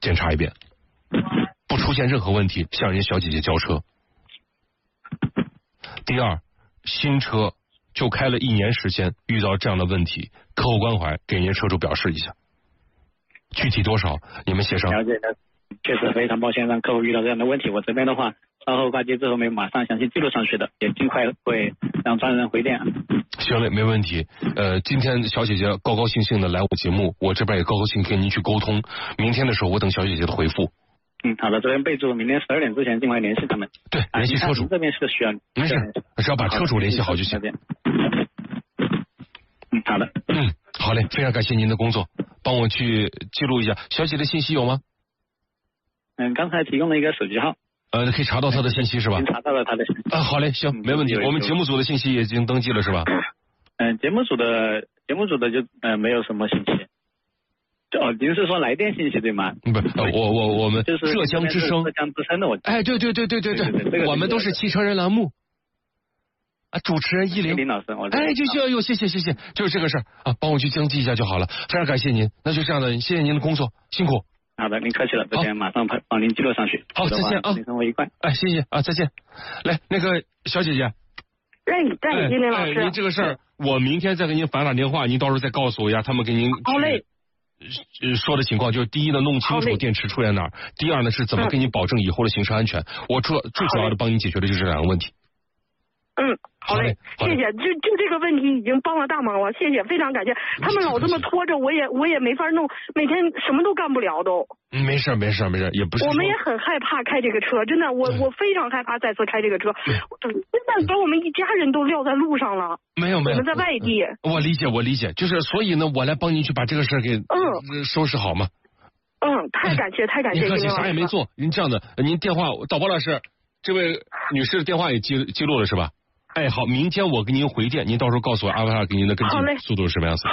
检查一遍，不出现任何问题，向人家小姐姐交车。第二，新车就开了1年时间，遇到这样的问题，客户关怀给人家车主表示一下，具体多少你们协商。 了解的，确实非常抱歉让客户遇到这样的问题，我这边的话稍后挂机之后会马上详细记录上去的，也尽快会让专人回电。 行嘞，没问题。今天小姐姐高高兴兴的来我节目，我这边也高高兴兴跟您去沟通。明天的时候我等小姐姐的回复。 好的，这边备注明天12点之前尽快联系他们。 对，联系车主。 这边是需要。 没事，只要把车主联系好就行。 好的。 好嘞，非常感谢您的工作，帮我去记录一下。小姐的信息有吗？ 刚才提供了一个手机号。 可以查到她的信息是吧？ 查到了她的信息。 好嘞，行，没问题。我们节目组的信息也已经登记了是吧？ 节目组的就没有什么信息。您是说来电信息对吗？ 不是，我们就是浙江之声的我。 对，我们都是汽车人栏目。主持人10 林老师， 就谢谢，就是这个事儿啊，帮我去登记一下就好了。非常感谢您，那就这样的，谢谢您的工作，辛苦。 好的，您客气了，这边马上帮您记录上去。 好，再见啊， 生活愉快。 谢谢啊，再见。来，那个小姐姐。 对，金林老师。 您这个事儿，我明天再给您打电话，您到时候再告诉我一下，他们给您。 好嘞。 说的情况就是第一呢，弄清楚电池出在哪儿；第二呢，是怎么给你保证以后的行车安全。我最主要的帮你解决的就是这2个问题。 好嘞，谢谢。就这个问题已经帮了大忙了，谢谢，非常感谢。他们老这么拖着，我也没法弄，每天什么都干不了都。 没事，也不是。 我们也很害怕开这个车，真的，我非常害怕再次开这个车，真的把我们一家人都撂在路上了。 没有，我们在外地。 我理解，就是所以呢，我来帮您去把这个事儿给收拾好嘛。 太感谢， 您客气，啥也没做。您这样的，您电话导播老师，这位女士的电话也记录了是吧？好，明天我给您回电，您到时候告诉我阿帕给您的跟进速度是什么样子。